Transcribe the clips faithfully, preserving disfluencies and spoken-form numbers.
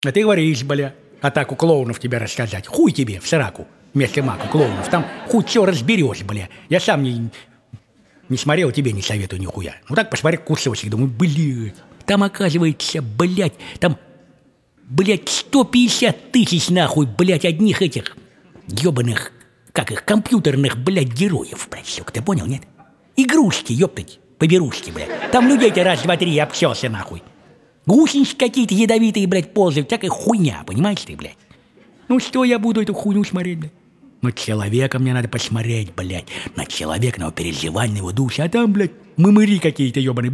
А ты говоришь, бля, атаку клоунов тебе рассказать. Хуй тебе в сраку вместо мака клоунов. Там хуй все разберешь, бля. Я сам не, не смотрел, тебе не советую нихуя. Ну так посмотри кусочек, думаю, блядь. Там оказывается, блядь, там, блядь, сто пятьдесят тысяч нахуй, блядь, одних этих ебаных, как их, компьютерных, блядь, героев, блядь, сука, ты понял, нет? Игрушки, ёптать, поберушки, блядь. Там людей-то раз, два, три общался, нахуй. Гусеницы какие-то ядовитые, блядь, ползают, всякая хуйня, понимаешь ты, блядь? Ну что я буду эту хуйню смотреть, блядь? На человека мне надо посмотреть, блядь. На человека, на его переживания, на его душу. А там, блядь, мымыри какие-то ебаные.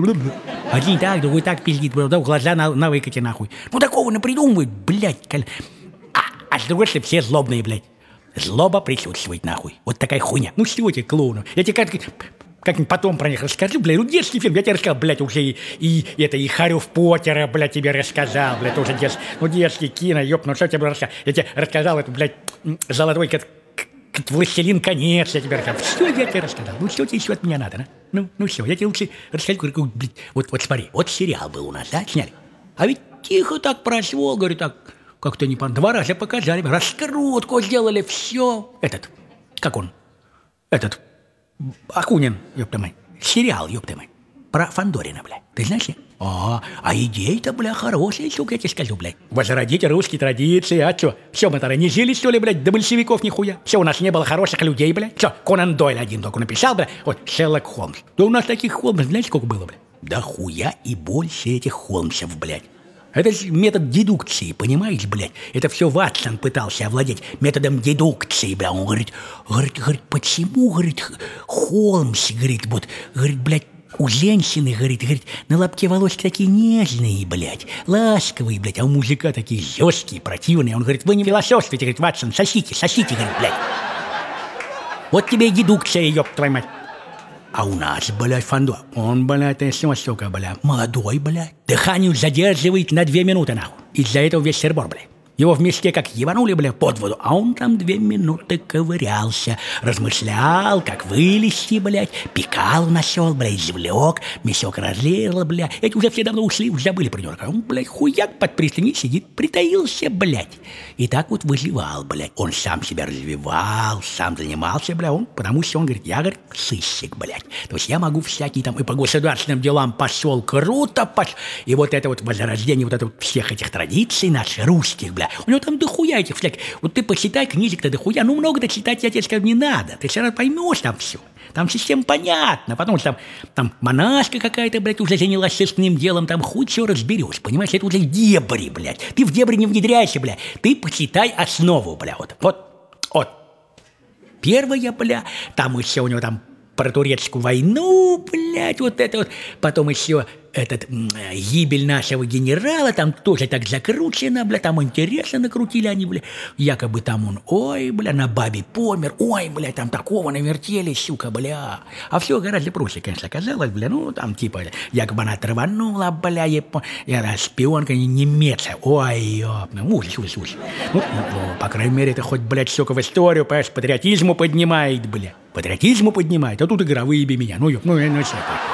Один так, другой так пиздит, блядь, глаза на, на выкате, нахуй. Ну такого напридумывают, блядь. А, а с другой стороны, все злобные, блядь. Злоба присутствует, нахуй. Вот такая хуйня. Ну что тебе, клоуну? Я тебе как... Как-нибудь потом про них расскажу, блядь, ну детский фильм, я тебе рассказал, блядь, уже и, и это, и Харрю Поттера, блядь, тебе рассказал, блядь, тоже детский, ну детский кино, ёп, ну что я тебе рассказал, я тебе рассказал эту, блядь, золотой, как, как Властелин конец, я тебе рассказал, все я тебе рассказал, ну что тебе еще от меня надо, да? Ну, ну все, я тебе лучше расскажу, говорю, блядь, вот, вот смотри, вот сериал был у нас, да, сняли, а ведь тихо так прошло, говорю, так, как-то не по два раза показали, раскрутку сделали, все, этот, как он, этот, Акунин, ёпта мать. Сериал, ёпта мать. Про Фандорина, бля. Ты знаешь? А, а идея-то, бля, хорошая, сука, я тебе скажу, блядь. Возродить русские традиции, а чё? Все мы тогда не жили, что ли, блядь, до большевиков нихуя? Все, у нас не было хороших людей, блядь. Все, Конан Дойль один только написал, бля. Вот, Шерлок Холмс. Да у нас таких Холмсов, знаете, сколько было, блядь? Да хуя и больше этих Холмсов, блядь. Это же метод дедукции, понимаешь, блядь? Это все Ватсон пытался овладеть методом дедукции, бля. Он говорит, говорит, говорит, почему, говорит, Холмс, говорит, вот, говорит, блядь, у женщины, говорит, говорит, на лобке волос такие нежные, блядь, ласковые, блядь, а у мужика такие жесткие, противные. Он говорит, вы не философствуйте, говорит, Ватсон, сосите, сосите, говорит, блядь. Вот тебе и дедукция, ёб твою мать. А у нас, блядь, Фандор, он, блядь, ты сука, блядь, молодой, блядь. Дыхание задерживает на две минуты, нахуй. Из-за этого весь сербор, блядь. Его вместе как ебанули, блядь, под воду, а он там две минуты ковырялся, размышлял, как вылезти, блядь, пикал нашел, блядь, извлек, мясок разлил, блядь. Эти уже все давно ушли, уже забыли про него. А он, блядь, хуяк под пристани сидит, притаился, блядь. И так вот выживал, блядь. Он сам себя развивал, сам занимался, блядь, он, потому что он говорит, я, говорит, сыщик, блядь. То есть я могу всякие там и по государственным делам пошел круто, пошел. И вот это вот возрождение вот это вот всех этих традиций наших, русских, блядь. У него там дохуя этих всяких. Вот ты почитай книжек-то дохуя. Ну, много-то читать, я тебе скажу, не надо. Ты все равно поймешь там все. Там система понятна. Потому что там, там монашка какая-то, блядь, уже занялась сыскным делом. Там хуй все разберешь. Понимаешь, это уже дебри, блядь. Ты в дебри не внедряйся, блядь. Ты почитай основу, блядь. Вот, вот, вот. Первая, бля, там еще у него там про турецкую войну, блядь, вот это вот. Потом еще этот м, гибель нашего генерала, там тоже так закручено, бля, там интересно накрутили они, бля. Якобы там он, ой, бля, на бабе помер, ой, бля, там такого навертели, сука, бля. А все гораздо проще, конечно, оказалось, бля, ну, там типа, якобы она траванула, бля, япон... и она шпионка немецкая, ой, ёп, ну, ужас, ужас, ужас. Ну, ну, по крайней мере, это хоть, блядь, сука, в историю, понимаешь, патриотизму поднимает, бля. Патриотизму поднимает, а тут игра «Выеби меня», ну, ёп, ну, ну, все такое.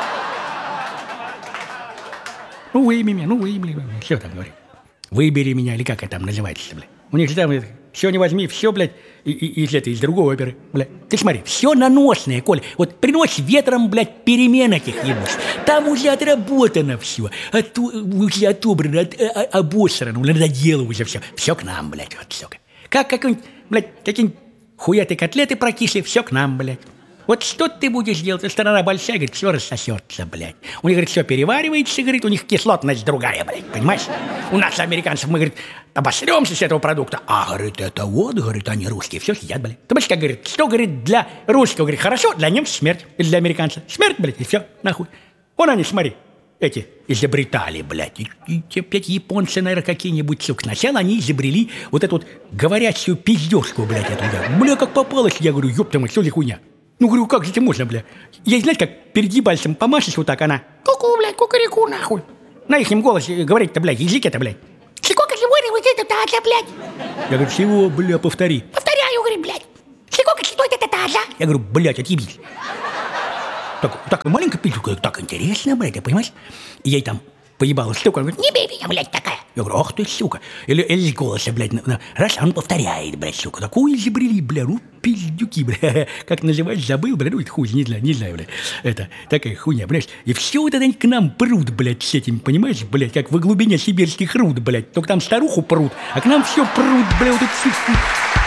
Ну, выеби меня, ну, выеби меня. Все там говорит. Выбери меня, или как это там называется, блядь. У них же там все не возьми, все, блядь, и, и, из этой, из другой оперы, блядь. Ты смотри, все наносное, Коля. Вот принось ветром, блядь, перемен этих ебусь. Там уже отработано все. От, уже отобрано, от, а, обосрано, надоело уже все. Все к нам, блядь, вот все. Как какой-нибудь, блядь, какие-нибудь хуятые котлеты прокисли, все к нам, блядь. Вот что ты будешь делать? Страна большая, говорит, все рассосется, блядь. У них, говорит, все переваривается, говорит, у них кислотность другая, блядь, понимаешь? У нас, американцев, мы, говорит, обосремся с этого продукта. А, говорит, это вот, говорит, они русские, все сидят, блядь. Ты понимаешь, как, говорит, что, говорит, для русского, говорит, хорошо, для немцев смерть, или для американца смерть, блядь, и все, нахуй. Вон они, смотри, эти изобретали, блядь, и, и те, блядь, японцы, наверное, какие-нибудь, сука. Сначала они изобрели вот эту вот говорящую пиздежку, блядь, эту, да. Бля, как попалось, я говорю, ёпта мать, что за хуйня? Ну, говорю, как же это можно, бля? Я, знаете, как перед ебальцем помашешь вот так, она... Ку-ку, блядь, кукареку, нахуй. На ихнем голосе говорить-то, блядь, языке-то, блядь. Сколько же вы это таза, блядь? Я говорю, всего, бля, повтори. Повторяю, говорю, блядь. Сколько стоит это таза? Я говорю, блядь, отъебись. Так, так маленько пиздюка, так интересно, блядь, ты понимаешь? И ей там поебала штука, она говорит, не бей меня, блядь, такая. Я говорю, ах ты, сука. Или, или с голоса, блядь, на- на- раз, он повторяет, блядь, сука. Такую изобрели, бля, ну, пиздюки, бля. Как называть, забыл, бля, ну, это хуй, не знаю, не знаю, бля. Это, такая хуйня, понимаешь? И все вот это они к нам прут, блядь, с этим, понимаешь, блядь, как во глубине сибирских руд, блядь. Только там старуху прут, а к нам все прут, бля, вот это все.